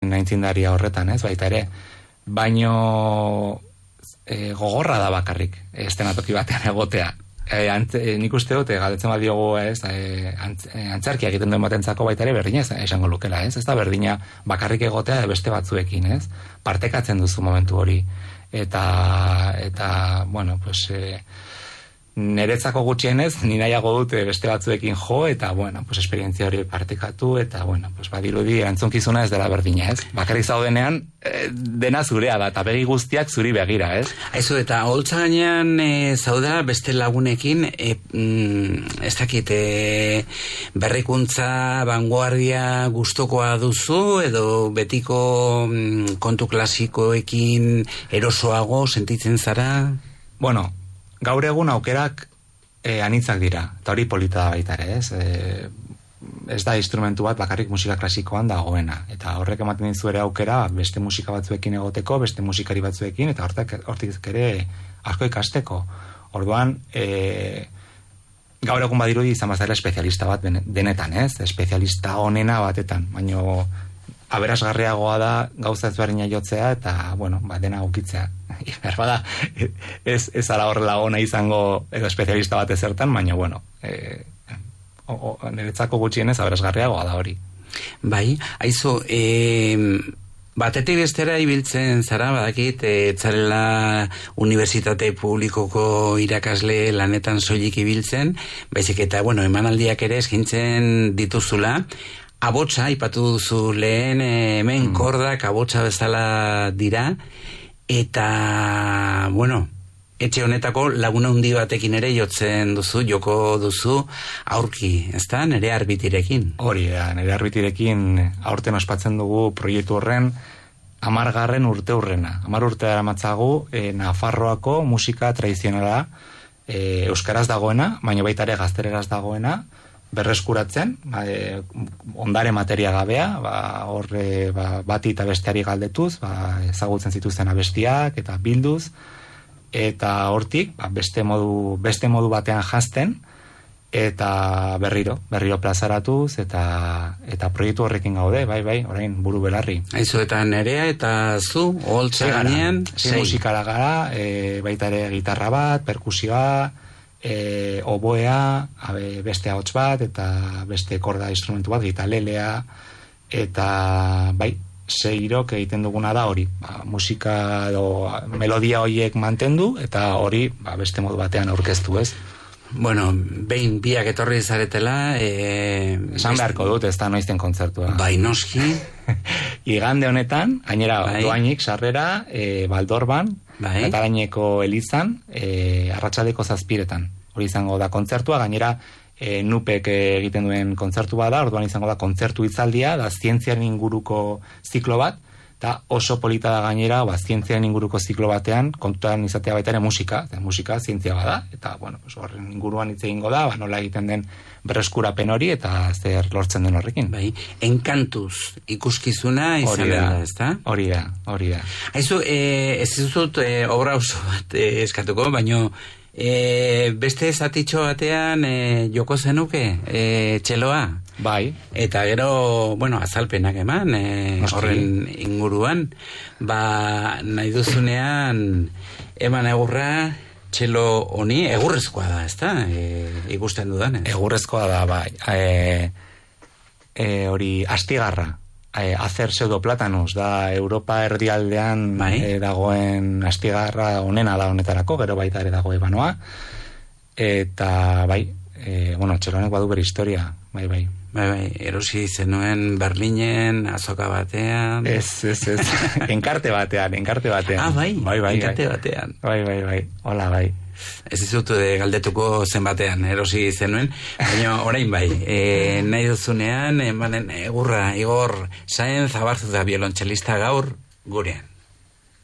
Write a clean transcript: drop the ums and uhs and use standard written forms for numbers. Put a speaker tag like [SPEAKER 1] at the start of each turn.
[SPEAKER 1] zen aitzindaria horretan, ez, baita ere, baino gogorra da bakarrik, estenatoki batean egotea. Nik uste dut, galdetzen bat diogu, antzarkia egiten duen batentzako baita ere berdina esango lukela, ez da berdina bakarrik egotea beste batzuekin, ez? Partekatzen duzu momentu hori. Eta bueno, pues niretzako gutxienez, ni nahiago dut beste batzuekin jo, eta, bueno, pues, esperientzia hori partekatu, eta, bueno, pues, badirudi erantzunkizuna ez dela berdina, ez? Bakarrik zaudenean, dena zurea da, eta begi guztiak zuri begira, ez?
[SPEAKER 2] Aizu, eta holtza gainean zaudela beste lagunekin, ez dakit, berrikuntza, vanguardia gustokoa duzu, edo betiko kontu klasikoekin erosoago sentitzen zara?
[SPEAKER 1] Bueno, gaur egun aukerak anitzak dira, eta hori polita da baita ere, ez? Ez da instrumentu bat bakarrik musika klasikoan dagoena, eta horrek ematen dizu ere aukera beste musika batzuekin egoteko, beste musikari batzuekin, eta hortik ere asko ikasteko. Orduan, gaur egun badirudi izan bazara espezialista bat denetan, ez? Espezialista onena batetan, baino aberasgarriagoa da gauza ezberdina jotzea eta, bueno, dena ukitzea. Bada, ez ara horrela ona izango edo espezialista bat ezertan, baina, bueno, niretzako gutxienez aberasgarriagoa da hori.
[SPEAKER 2] Bai, aizu, batetik bestera ibiltzen zara, badakit, etzarela unibertsitate publikoko irakasle lanetan soilik ibiltzen, baizik eta, bueno, emanaldiak ere eskintzen dituzula. Abotsa, ipatu duzu lehen, hemen kordak abotsa bezala dira, eta, bueno, etxe honetako laguna handi batekin ere jotzen duzu, joko duzu aurki, ezta, nere arbitirekin.
[SPEAKER 1] Hori da, nere arbitirekin aurten ospatzen dugu proiektu horren 10. urte hurrena. 10 urte daramatzagu Nafarroako musika tradizionala euskaraz dagoena, baina baita ere gazteleraz dagoena, berreskuratzen, ondare materia gabea, bati eta besteari galdetuz, ezagutzen zituzten abestiak eta bilduz, eta hortik beste modu batean jazten, eta berriro plazaratuz, eta proiektu horrekin gaude, bai, orain buru belarri.
[SPEAKER 2] Aizu, eta nerea eta zu, holtza gainean,
[SPEAKER 1] musikara gara, baita ere gitarra bat, perkusioa, oboea, beste ahots bat, eta beste korda instrumentu bat, gitalelea, eta bai, seirok egiten duguna da hori, musika edo melodia horiek mantendu, eta hori beste modu batean aurkeztu, ez?
[SPEAKER 2] Bueno, behin biak etorri zaretela,
[SPEAKER 1] esan beharko dut, ez da noizten kontzertua.
[SPEAKER 2] Bai, noski.
[SPEAKER 1] Igande honetan, gainera doainik sarrera, Baldorban, Katalaineko elizan, arratsaldeko 7:00. Hori izango da kontzertua, gainera Nupek egiten duen kontzertua da, orduan izango da kontzertu hitzaldia, da zientziaren inguruko ziklo bat, eta oso polita da gainera, zientziaren inguruko ziklo batean, kontutan izatea baita ere musika zientzia bada, eta, bueno, horren inguruan hitz egingo da, nola egiten den berreskurapen hori, eta zer lortzen den horrekin.
[SPEAKER 2] Bai, enkantuz ikuskizuna izan da, ez da?
[SPEAKER 1] Hori da.
[SPEAKER 2] Aizu, ez dut obra oso bat eskatuko, baino beste zatitxo batean joko zenuke txeloa.
[SPEAKER 1] Bai.
[SPEAKER 2] Eta gero, bueno, azalpenak eman horren inguruan, nahi duzunean eman egurra txelo honi, egurrezkoa da, ez da? Ikusten dudan, ez?
[SPEAKER 1] Egurrezkoa da, bai. Hori, astigarra. Acer pseudoplatanus da Europa erdialdean dagoen astigarra onena da honetarako, gero baita ere dago ebanoa, eta bai, bueno, txelonek badu bere historia, bai.
[SPEAKER 2] Bai, erosi zenuen Berlinen, azoka batean.
[SPEAKER 1] Ez, enkarte batean.
[SPEAKER 2] Bai, enkarte batean.
[SPEAKER 1] Bai, hola, bai.
[SPEAKER 2] Ez dizut galdetuko zenbatean erosi zenuen, baina orain bai, nahi duzunean, emanen egurra, Igor Sáenz Abarzu da biolontxelista gaur gurean.